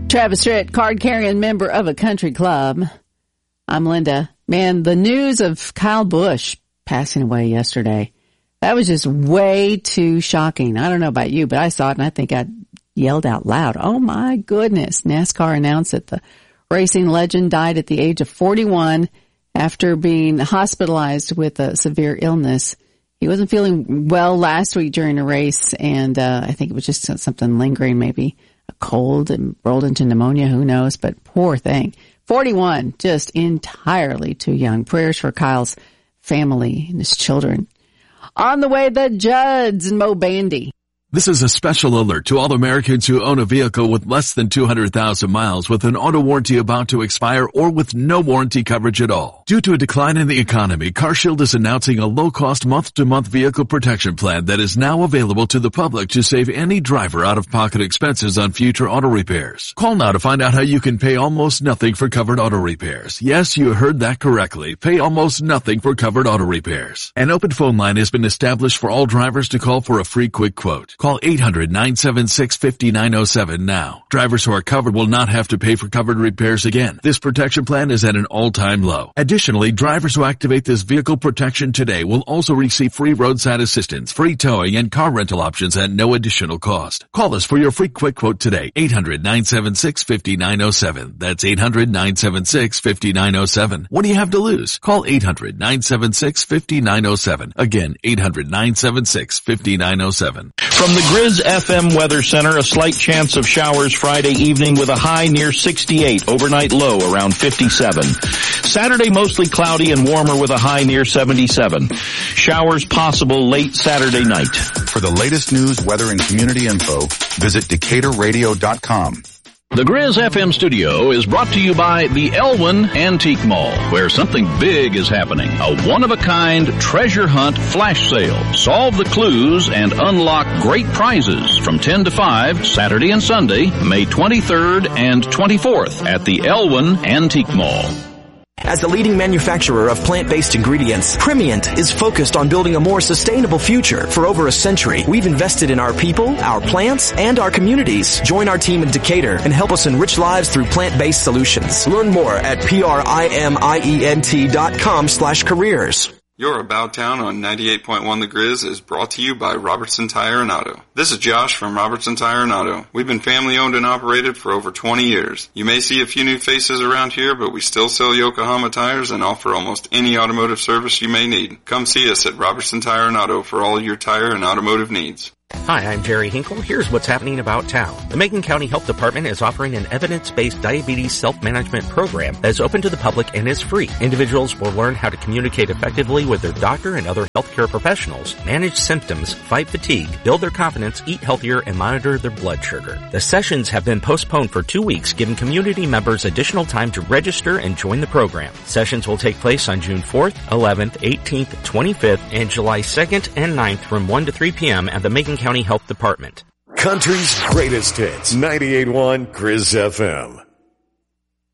Travis Tritt, card-carrying member of a country club. I'm Linda. Man, the news of Kyle Busch passing away yesterday, that was just way too shocking. I don't know about you, but I saw it and I think I yelled out loud, oh my goodness. NASCAR announced that the racing legend died at the age of 41 after being hospitalized with a severe illness. He wasn't feeling well last week during a race, and I think it was just something lingering, maybe a cold and rolled into pneumonia, who knows, but poor thing. 41, just entirely too young. Prayers for Kyle's family and his children. On the way, the Judds and Mo Bandy. This is a special alert to all Americans who own a vehicle with less than 200,000 miles with an auto warranty about to expire or with no warranty coverage at all. Due to a decline in the economy, CarShield is announcing a low-cost month-to-month vehicle protection plan that is now available to the public to save any driver out-of-pocket expenses on future auto repairs. Call now to find out how you can pay almost nothing for covered auto repairs. Yes, you heard that correctly. Pay almost nothing for covered auto repairs. An open phone line has been established for all drivers to call for a free quick quote. Call 800-976-5907 now. Drivers who are covered will not have to pay for covered repairs again. This protection plan is at an all-time low. Additionally, drivers who activate this vehicle protection today will also receive free roadside assistance, free towing, and car rental options at no additional cost. Call us for your free quick quote today. 800-976-5907. That's 800-976-5907. What do you have to lose? Call 800-976-5907. Again, 800-976-5907. From the Grizz FM Weather Center, a slight chance of showers Friday evening with a high near 68, overnight low around 57. Saturday mostly cloudy and warmer with a high near 77. Showers possible late Saturday night. For the latest news, weather, and community info, visit DecaturRadio.com. The Grizz FM studio is brought to you by the Elwyn Antique Mall, where something big is happening. A one-of-a-kind treasure hunt flash sale. Solve the clues and unlock great prizes from 10 to 5, Saturday and Sunday, May 23rd and 24th at the Elwyn Antique Mall. As the leading manufacturer of plant-based ingredients, Primient is focused on building a more sustainable future. For over a century, we've invested in our people, our plants, and our communities. Join our team in Decatur and help us enrich lives through plant-based solutions. Learn more at primient.com/careers. Your About Town on 98.1 The Grizz is brought to you by Robertson Tire and Auto. This is Josh from Robertson Tire and Auto. We've been family owned and operated for over 20 years. You may see a few new faces around here, but we still sell Yokohama tires and offer almost any automotive service you may need. Come see us at Robertson Tire and Auto for all your tire and automotive needs. Hi, I'm Jerry Hinkle. Here's what's happening about town. The Macon County Health Department is offering an evidence-based diabetes self-management program that is open to the public and is free. Individuals will learn how to communicate effectively with their doctor and other healthcare professionals, manage symptoms, fight fatigue, build their confidence, eat healthier, and monitor their blood sugar. The sessions have been postponed for 2 weeks, giving community members additional time to register and join the program. Sessions will take place on June 4th, 11th, 18th, 25th, and July 2nd and 9th from 1 to 3 p.m. at the Macon County Health Department. Country's greatest hits, 98.1 Grizz FM.